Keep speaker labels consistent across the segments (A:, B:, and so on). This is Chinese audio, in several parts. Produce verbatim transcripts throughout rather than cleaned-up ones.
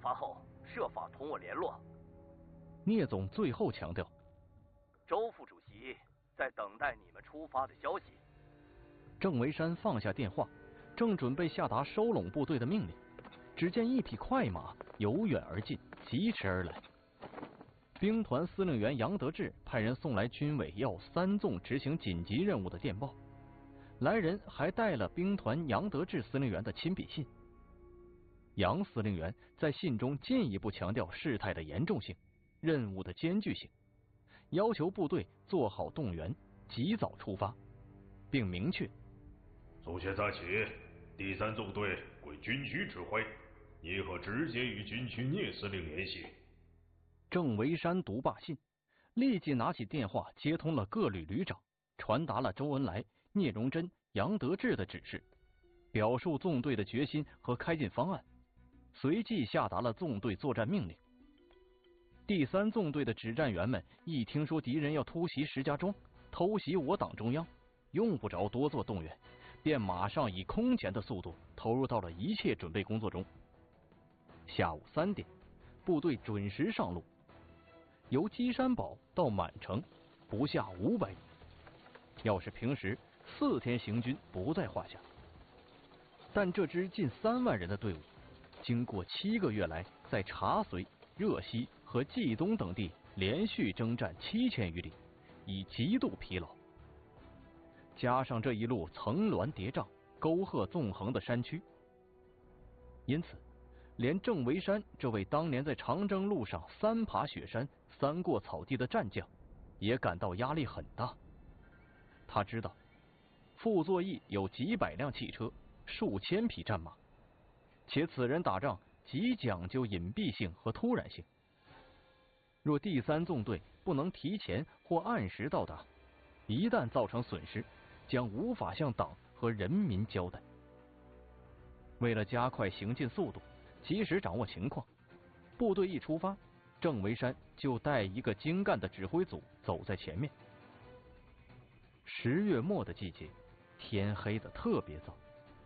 A: 发后，设法同我联络。
B: 聂总最后强调，
A: 周副主席在等待你们出发的消息。
B: 郑维山放下电话，正准备下达收拢部队的命令，只见一匹快马由远而近，疾驰而来。兵团司令员杨得志派人送来军委要三纵执行紧急任务的电报，来人还带了兵团杨得志司令员的亲笔信。杨司令员在信中进一步强调事态的严重性、任务的艰巨性，要求部队做好动员，及早出发，并明确：
C: 从现在起，第三纵队归军区指挥，你可直接与军区聂司令联系。
B: 郑维山读罢信，立即拿起电话接通了各旅旅长，传达了周恩来、聂荣臻、杨得志的指示，表述纵队的决心和开进方案，随即下达了纵队作战命令。第三纵队的指战员们一听说敌人要突袭石家庄，偷袭我党中央，用不着多做动员，便马上以空前的速度投入到了一切准备工作中。下午三点，部队准时上路，由基山堡到满城不下五百米，要是平时四天行军不在话下。但这支近三万人的队伍，经过七个月来在茶绥、热溪和冀东等地连续征战七千余里，已极度疲劳。加上这一路层峦叠嶂、沟壑纵横的山区，因此连郑维山这位当年在长征路上三爬雪山、三过草地的战将，也感到压力很大。他知道，傅作义有几百辆汽车、数千匹战马，且此人打仗极讲究隐蔽性和突然性。若第三纵队不能提前或按时到达，一旦造成损失，将无法向党和人民交代。为了加快行进速度，及时掌握情况，部队一出发，郑维山就带一个精干的指挥组走在前面。十月末的季节，天黑得特别早，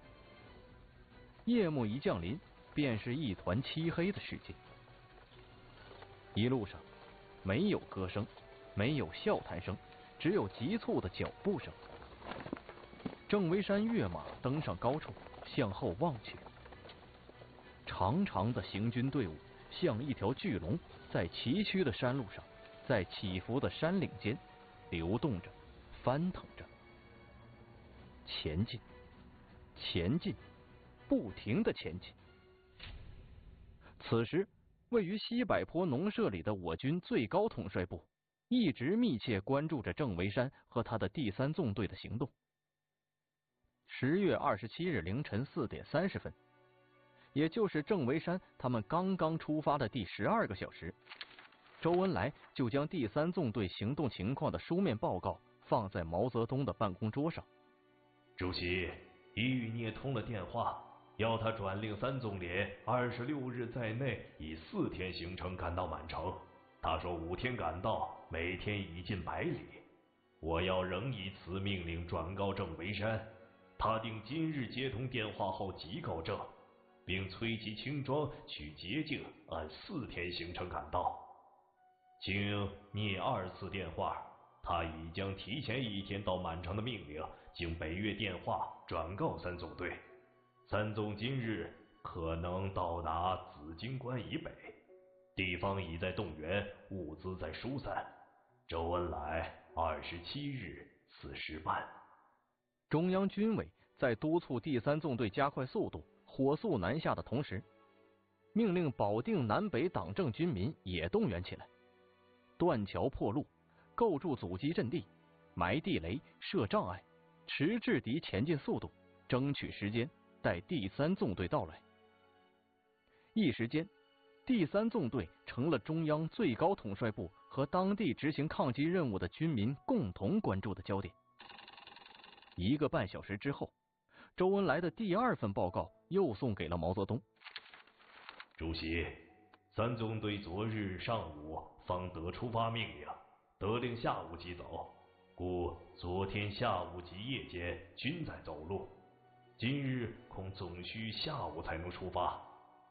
B: 夜幕一降临，便是一团漆黑的世界。一路上没有歌声，没有笑谈声，只有急促的脚步声。郑维山跃马登上高处，向后望去，长长的行军队伍像一条巨龙，在崎岖的山路上，在起伏的山岭间流动着，翻腾着，前进，前进，不停的前进。此时，位于西柏坡农舍里的我军最高统帅部一直密切关注着郑维山和他的第三纵队的行动。十月二十七日凌晨四点三十分，也就是郑维山他们刚刚出发的第十二个小时，周恩来就将第三纵队行动情况的书面报告放在毛泽东的办公桌上。
C: 主席已与聂通了电话，要他转令三纵连二十六日在内以四天行程赶到满城。他说五天赶到，每天已近百里。我要仍以此命令转告郑维山，他定今日接通电话后即告郑，并催其轻装取捷径，按四天行程赶到。经聂二次电话，他已将提前一天到满城的命令经北越电话转告三纵队。三纵今日可能到达紫荆关以北，地方已在动员，物资在疏散。周恩来二十七日四时半。
B: 中央军委在督促第三纵队加快速度，火速南下的同时，命令保定南北党政军民也动员起来，断桥破路，构筑阻击阵地，埋地雷，设障碍，迟滞敌前进速度，争取时间，待第三纵队到来。一时间，第三纵队成了中央最高统帅部和当地执行抗击任务的军民共同关注的焦点。一个半小时之后，周恩来的第二份报告又送给了毛泽东。
C: 主席，三纵队昨日上午方得出发命令，得令下午即走，故昨天下午及夜间均在走路，今日恐总需下午才能出发。